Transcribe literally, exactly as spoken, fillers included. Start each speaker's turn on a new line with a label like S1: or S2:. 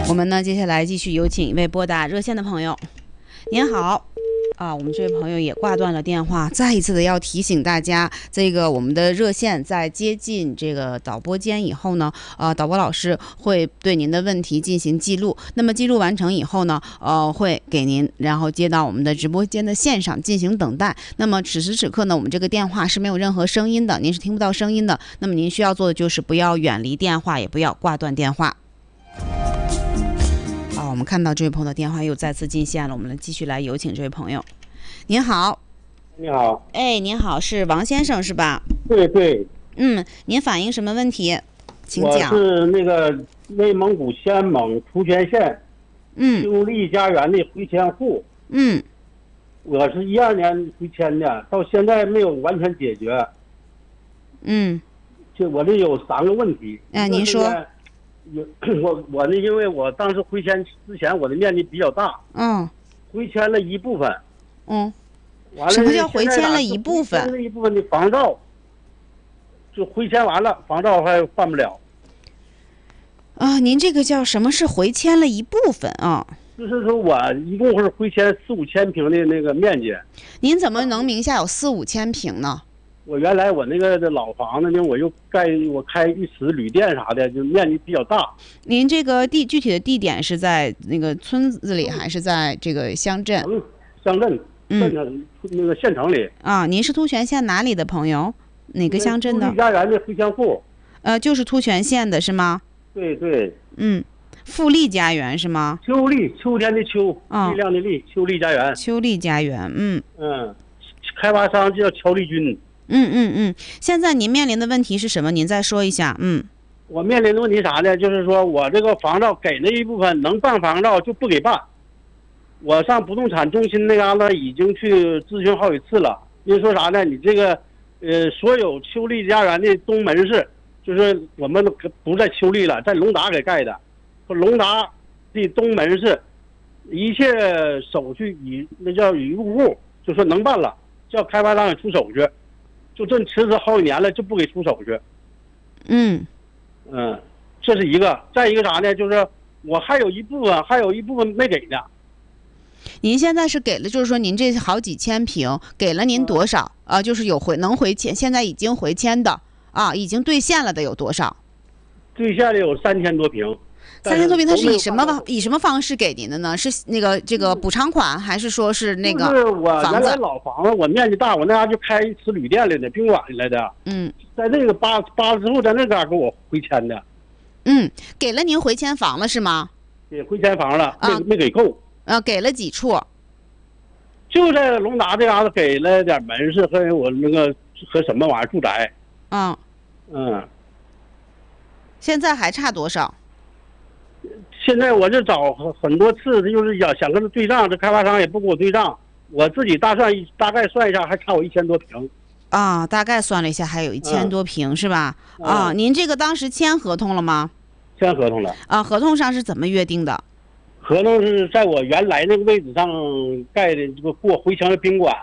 S1: 我们呢，接下来继续有请一位拨打热线的朋友。您好。啊，我们这位朋友也挂断了电话，再一次的要提醒大家，这个我们的热线在接近这个导播间以后呢，呃，导播老师会对您的问题进行记录。那么记录完成以后呢，呃，会给您，然后接到我们的直播间的线上进行等待。那么此时此刻呢，我们这个电话是没有任何声音的，您是听不到声音的。那么您需要做的就是不要远离电话，也不要挂断电话。好，我们看到这位朋友的电话又再次进线了，我们继续来有请这位朋友。您好。
S2: 你好。
S1: 哎，您好，是王先生是吧？
S2: 对对。
S1: 嗯，您反映什么问题？请讲。
S2: 我是那个内蒙古仙蒙图全县
S1: 嗯
S2: 秋丽家园的回迁户。
S1: 嗯。
S2: 我是一二年回迁的，到现在没有完全解决。
S1: 嗯。
S2: 就我这有三个问题。
S1: 哎，您说。
S2: 有我我呢，因为我当时回迁之前，我的面积比较大。
S1: 嗯。
S2: 回迁了一部分。
S1: 嗯。
S2: 完了。
S1: 什么叫回迁了一部分？
S2: 回迁了一部分的房照，就回迁完了，房照还换不了。
S1: 啊，您这个叫什么是回迁了一部分啊？
S2: 就是说我一共是回迁四五千平的那个面积。
S1: 您怎么能名下有四五千平呢？
S2: 我原来我那个老房子呢，我又盖我开浴池、旅店啥的，就面积比较大。
S1: 您这个地具体的地点是在那个村子里，还是在这个乡镇？
S2: 嗯，乡镇，镇城、那个县城里。
S1: 啊，您是突泉县哪里的朋友？哪个乡镇的？
S2: 秋丽家园的回迁户。
S1: 呃，就是突泉县的是吗？
S2: 对对。
S1: 嗯，富丽家园是吗？
S2: 秋丽，秋天的秋，
S1: 啊，
S2: 力量的力，秋丽家园。
S1: 秋丽家园，嗯
S2: 嗯，开发商叫乔丽军。
S1: 嗯嗯嗯，现在您面临的问题是什么？您再说一下。嗯，
S2: 我面临的问题啥呢？就是说我这个房照给那一部分能办房照就不给办。我上不动产中心那嘎达已经去咨询好几次了。人说啥呢？你这个，呃，所有秋丽家园的东门市，就是我们不在秋丽了，在龙达给盖的，说龙达的东门市，一切手续已那叫已入户，就说能办了，叫开发商给出手续。就这迟迟好几年了，就不给出手续。
S1: 嗯
S2: 嗯，这是一个。再一个啥呢？就是我还有一部分，还有一部分没给呢。
S1: 您现在是给了，就是说您这好几千平，给了您多少？啊、呃，就是有回能回迁，现在已经回迁的啊，已经兑现了的有多少？
S2: 兑现了有三千多平。
S1: 三千多平，它是以什么以什么方式给您的呢？是那个这个补偿款，还是说是那个房子？
S2: 就是我原来老房子，我面积大，我那家就开一次旅店来的，宾馆来的。
S1: 嗯，
S2: 在那个八八之后，在那嘎给我回迁的。
S1: 嗯，给了您回迁房了是吗？
S2: 给回迁房了，没、
S1: 啊、
S2: 没给够。
S1: 呃，给了几处？
S2: 就在龙达这嘎达给了点门市和我那个和什么玩意儿住宅。
S1: 嗯
S2: 嗯。
S1: 现在还差多少？
S2: 现在我就找很多次，就是想想跟他对账，这开发商也不给我对账。我自己大算大概算一下，还差我一千多平。
S1: 啊，大概算了一下，还有一千多平、嗯、是吧？啊、嗯，您这个当时签合同了吗？
S2: 签合同了。
S1: 啊，合同上是怎么约定的？
S2: 合同是在我原来那个位置上盖的，这个过回迁的宾馆。